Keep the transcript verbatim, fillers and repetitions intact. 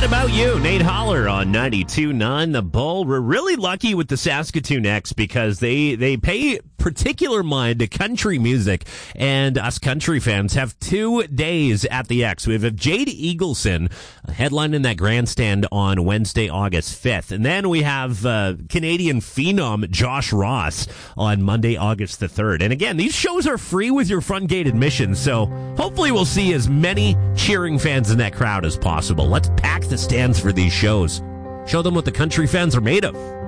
about you? Nate Holler on ninety-two point nine The Bull. We're really lucky with the Saskatoon X because they, they pay particular mind to country music, and us country fans have two days at the X. We have Jade Eagleson headlining that grandstand on Wednesday, August fifth. And then we have uh, Canadian phenom Josh Ross on Monday, August the third. And again, these shows are free with your front gate admission, so hopefully we'll see as many cheering fans in that crowd as possible. Let's pack the stands for these shows. Show them what the country fans are made of.